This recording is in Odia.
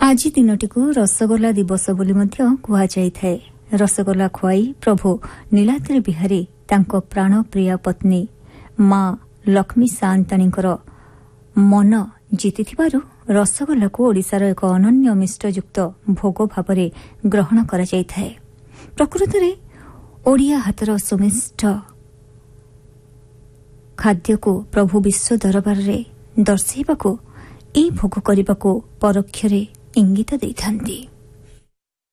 ଆଜି ଦିନଟିକୁ ରସଗୋଲା ଦିବସ ବୋଲି ମଧ୍ୟ କୁହାଯାଇଥାଏ। ରସଗୋଲା ଖୁଆଇ ପ୍ରଭୁ ନୀଳାଦ୍ରି ବିହାରୀ ତାଙ୍କ ପ୍ରାଣପ୍ରିୟା ପତ୍ନୀ ମା ଲକ୍ଷ୍ମୀ ସାଆନ୍ତାଣୀଙ୍କର ମନ ଜିତିଥିବାରୁ ରସଗୋଲାକୁ ଓଡ଼ିଶାର ଏକ ଅନନ୍ୟ ମିଷ୍ଟଯୁକ୍ତ ଭୋଗ ଭାବରେ ଗ୍ରହଣ କରାଯାଇଥାଏ। ପ୍ରକୃତରେ ଓଡ଼ିଆ ହାତର ସୁମିଷ୍ଟ ଖାଦ୍ୟକୁ ପ୍ରଭୁ ବିଶ୍ୱ ଦରବାରରେ ଦର୍ଶାଇବାକୁ ଏହି ଭୋଗ କରିବାକୁ ପରୋକ୍ଷରେ ଇଙ୍ଗିତ ଦେଇଥାନ୍ତି।